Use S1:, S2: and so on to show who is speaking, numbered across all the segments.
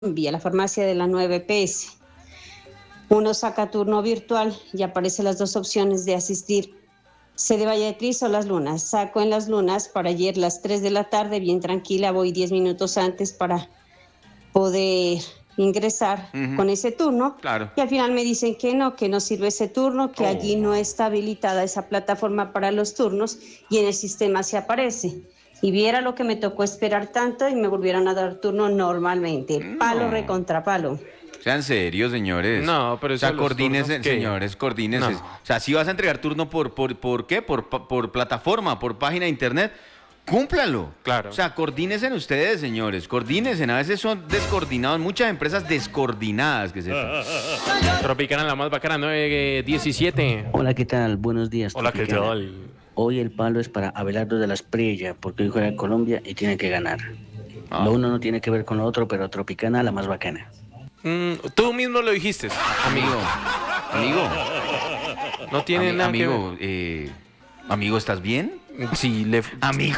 S1: Colombia, la farmacia de la 9PS. Uno saca turno virtual y aparecen las dos opciones de asistir. Sede Valladolid o Las Lunas. Saco en Las Lunas para ayer las 3 de la tarde, bien tranquila, voy 10 minutos antes para poder ingresar con ese turno.
S2: Claro.
S1: Y al final me dicen que no sirve ese turno, que allí no está habilitada esa plataforma para los turnos y en el sistema se aparece. Y viera lo que me tocó esperar tanto y me volvieron a dar turno normalmente. Palo recontra palo.
S2: Sean serios, señores.
S3: No, pero eso
S2: o sea,
S3: de los
S2: coordínense,
S3: turnos, ¿qué?
S2: señores, coordínense.
S3: No.
S2: O sea, si vas a entregar turno ¿por qué? Por plataforma, por página de internet, cúmplalo.
S3: Claro.
S2: O sea, coordínense ustedes, señores, coordínense. A veces son descoordinados, muchas empresas descoordinadas que sepan.
S3: Tropicana, la más bacana, 917.
S4: Hola, ¿qué tal? Buenos días.
S3: Hola, ¿qué
S4: Tropicana.
S3: tal?
S4: Hoy el palo es para Abelardo de la Espriella, porque hoy juega Colombia y tiene que ganar. Lo uno no tiene que ver con lo otro, pero Tropicana la más bacana.
S3: Tú mismo lo dijiste,
S2: Amigo,
S3: No tiene nada
S2: amigo,
S3: que
S2: amigo, ¿estás bien?
S3: ver. Sí,
S2: Amigo.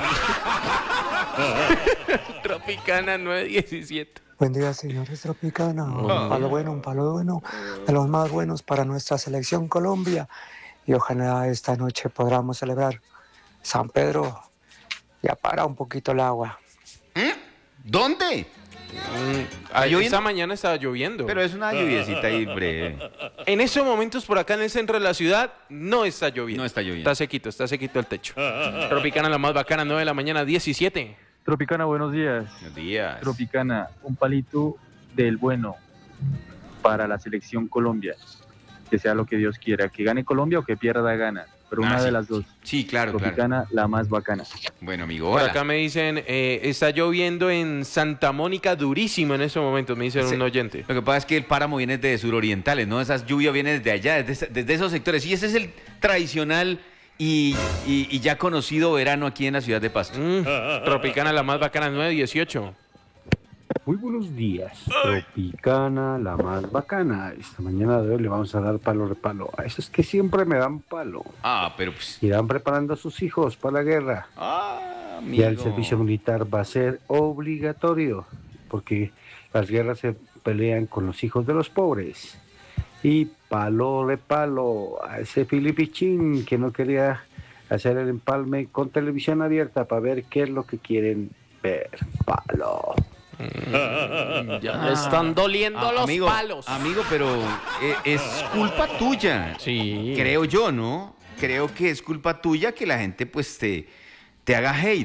S3: Tropicana 917.
S5: Buen día, señores Tropicana. Un palo bueno, de los más buenos para nuestra selección Colombia. Y ojalá esta noche podamos celebrar San Pedro. Ya para un poquito el agua.
S2: ¿Dónde?
S3: Lloviendo. Esta mañana estaba lloviendo.
S2: Pero es una lluviecita ahí breve.
S3: En estos momentos por acá en el centro de la ciudad no está lloviendo.
S2: No está lloviendo.
S3: Está sequito el techo. Tropicana, la más bacana, 9 de la mañana, 17.
S6: Tropicana, buenos días.
S2: Buenos días.
S6: Tropicana, un palito del bueno para la selección Colombia. Que sea lo que Dios quiera, que gane Colombia o que pierda gana, pero una
S2: sí.
S6: de las dos.
S2: Sí, claro,
S6: Tropicana, la más bacana.
S2: Bueno, amigo,
S3: Por
S2: hola.
S3: acá me dicen, está lloviendo en Santa Mónica durísimo en estos momentos, me dicen un oyente.
S2: Lo que pasa es que el páramo viene de surorientales, ¿no? Esas lluvias vienen desde allá, desde esos sectores. Y ese es el tradicional y ya conocido verano aquí en la ciudad de Pasto.
S3: Tropicana, la más bacana, 918.
S7: Muy buenos días, Tropicana, la más bacana. Esta mañana de hoy le vamos a dar palo repalo a esos que siempre me dan palo.
S2: Pero pues...
S7: Irán preparando a sus hijos para la guerra.
S2: Amigo.
S7: Ya el servicio militar va a ser obligatorio, porque las guerras se pelean con los hijos de los pobres. Y palo repalo a ese Filipichín que no quería hacer el empalme con televisión abierta para ver qué es lo que quieren ver. Palo.
S3: Ya le están doliendo los palos.
S2: Amigo, pero es culpa tuya.
S3: Sí.
S2: Creo yo, ¿no? Creo que es culpa tuya que la gente pues te haga hate.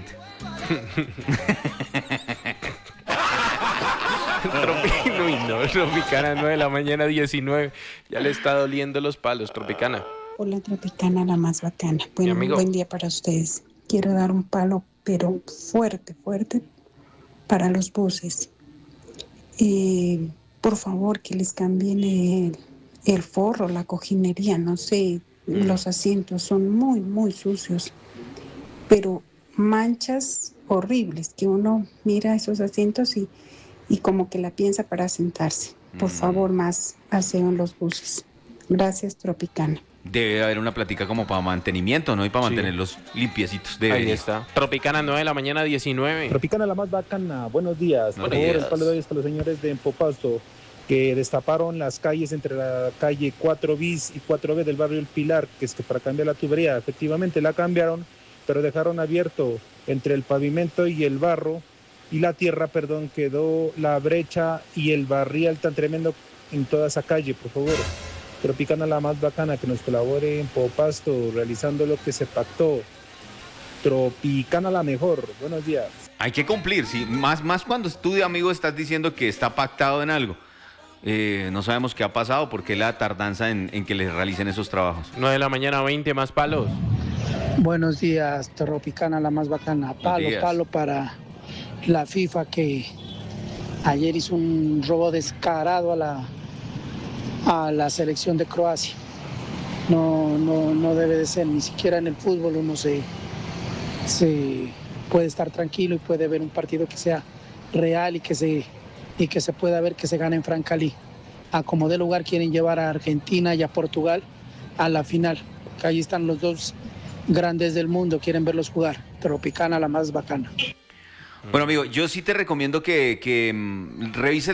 S3: Tropicana, 9 de la mañana, 19. Ya le está doliendo los palos, Tropicana.
S8: Hola, Tropicana, la más bacana. Bueno, buen día para ustedes. Quiero dar un palo, pero fuerte para los buses. Por favor, que les cambien el forro, la cojinería, no sé, los asientos son muy sucios, pero manchas horribles, que uno mira esos asientos y como que la piensa para sentarse. Por favor, más aseo en los buses. Gracias, Tropicana.
S2: Debe haber una plática como para mantenimiento, ¿no? Y para mantenerlos limpiecitos.
S3: Ahí está. Tropicana, 9 de la mañana, 19.
S9: Tropicana, la más bacana. Buenos días.
S2: Buenos
S9: Por favor,
S2: días.
S9: el palo de hoy es para los señores de Empopasto, que destaparon las calles entre la calle 4 bis y 4B del barrio El Pilar, que es que para cambiar la tubería. Efectivamente la cambiaron, pero dejaron abierto entre el pavimento y el barro y la tierra, quedó la brecha y el barrial tan tremendo en toda esa calle, por favor. Tropicana, la más bacana, que nos colabore en Popasto, realizando lo que se pactó. Tropicana, la mejor. Buenos días.
S2: Hay que cumplir, sí. Más cuando tú, amigo, estás diciendo que está pactado en algo. No sabemos qué ha pasado, por qué la tardanza en que les realicen esos trabajos.
S3: 9 de la mañana, 20 más palos.
S10: Buenos días, Tropicana, la más bacana. Palo para la FIFA, que ayer hizo un robo descarado a la selección de Croacia. No debe de ser, ni siquiera en el fútbol uno se puede estar tranquilo y puede ver un partido que sea real y que se pueda ver que se gana en Francalí. A como de lugar quieren llevar a Argentina y a Portugal a la final, que allí están los dos grandes del mundo, quieren verlos jugar. Tropicana, la más bacana.
S2: Bueno, amigo, yo sí te recomiendo que revises